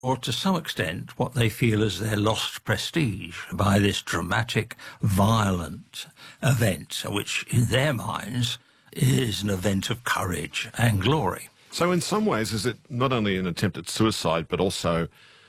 or to some extent what they feel as their lost prestige by this dramatic, violent event, which in their minds is an event of courage and glory. So in some ways, is it not only an attempt at suicide, but also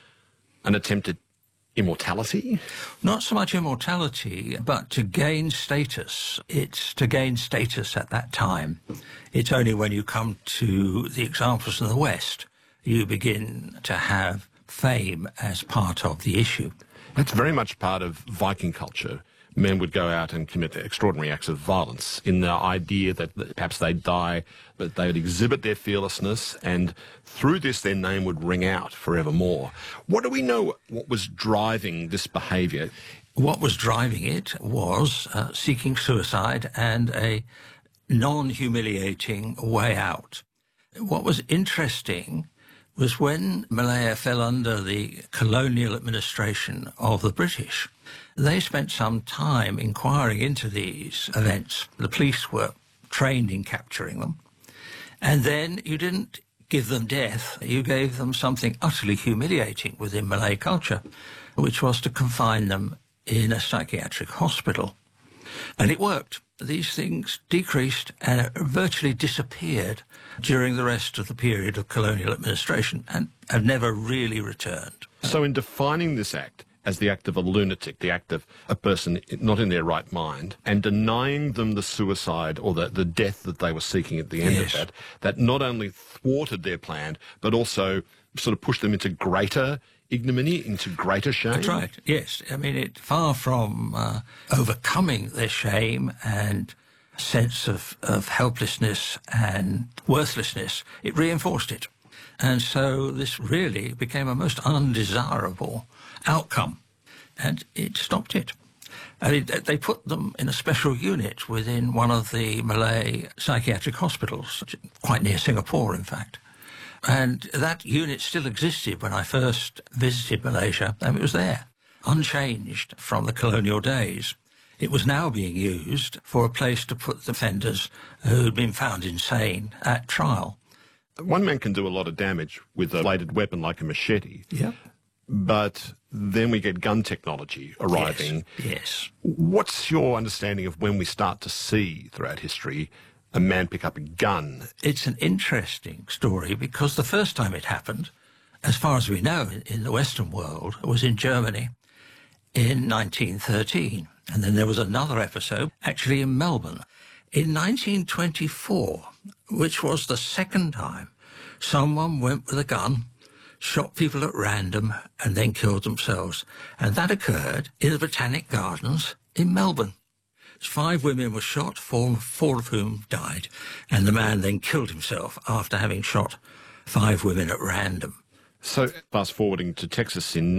an attempt at immortality? Not so much immortality, but to gain status. It's to gain status at that time. It's only when you come to the examples in the West, you begin to have fame as part of the issue. That's very much part of Viking culture. Men would go out and commit extraordinary acts of violence in the idea that perhaps they'd die, but they would exhibit their fearlessness, and through this their name would ring out forevermore. What do we know what was driving this behaviour? What was driving it was seeking suicide and a non-humiliating way out. What was interesting was when Malaya fell under the colonial administration of the British, they spent some time inquiring into these events. The police were trained in capturing them. And then you didn't give them death, you gave them something utterly humiliating within Malay culture, which was to confine them in a psychiatric hospital. And it worked. These things decreased and virtually disappeared during the rest of the period of colonial administration and have never really returned. So in defining this act as the act of a lunatic, the act of a person not in their right mind, and denying them the suicide or the death that they were seeking at the end of that not only thwarted their plan, but also sort of pushed them into greater ignominy, into greater shame? That's right, yes. I mean, it far from overcoming their shame and sense of helplessness and worthlessness, it reinforced it. And so this really became a most undesirable outcome, and it stopped it. And they put them in a special unit within one of the Malay psychiatric hospitals, quite near Singapore, in fact. And that unit still existed when I first visited Malaysia, and it was there, unchanged from the colonial days. It was now being used for a place to put the offenders who'd been found insane at trial. One man can do a lot of damage with a bladed weapon like a machete. Yeah. But then we get gun technology arriving. Yes. What's your understanding of when we start to see throughout history a man pick up a gun? It's an interesting story because the first time it happened, as far as we know, in the Western world, was in Germany in 1913. And then there was another episode, actually in Melbourne, in 1924, which was the second time someone went with a gun, shot people at random, and then killed themselves. And that occurred in the Botanic Gardens in Melbourne. 5 women were shot, four of whom died, and the man then killed himself after having shot 5 women at random. So, fast forwarding to Texas in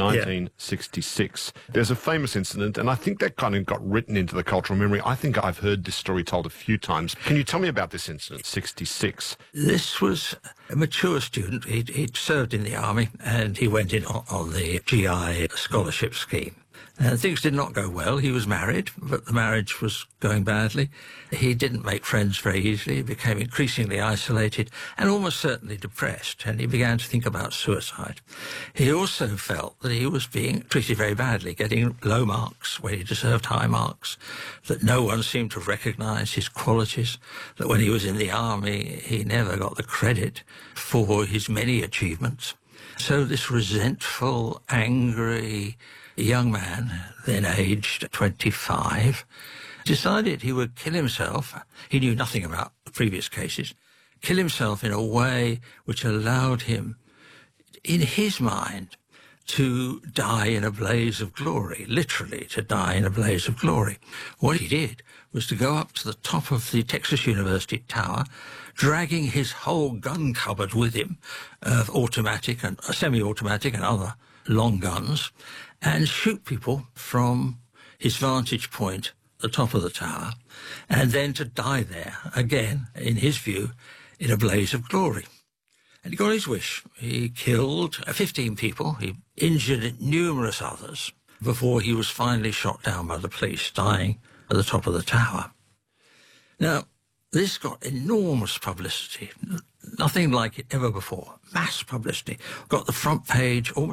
1966, there's a famous incident, and I think that kind of got written into the cultural memory. I think I've heard this story told a few times. Can you tell me about this incident, 66? This was a mature student. He'd served in the army, and he went in on the GI scholarship scheme. And things did not go well. He was married, but the marriage was going badly. He didn't make friends very easily. He became increasingly isolated and almost certainly depressed, and he began to think about suicide. He also felt that he was being treated very badly, getting low marks when he deserved high marks, that no one seemed to recognise his qualities, that when he was in the army, he never got the credit for his many achievements. So this resentful, angry young man, then aged 25, decided he would kill himself. He knew nothing about the previous cases. Kill himself in a way which allowed him, in his mind, to die in a blaze of glory, literally to die in a blaze of glory. What he did was to go up to the top of the Texas University Tower, dragging his whole gun cupboard with him of automatic and semi-automatic and other long guns, and shoot people from his vantage point at the top of the tower, and then to die there, again, in his view, in a blaze of glory. And he got his wish. He killed 15 people. He injured numerous others before he was finally shot down by the police, dying at the top of the tower. Now, This got enormous publicity, nothing like it ever before. Mass publicity. Got the front page, almost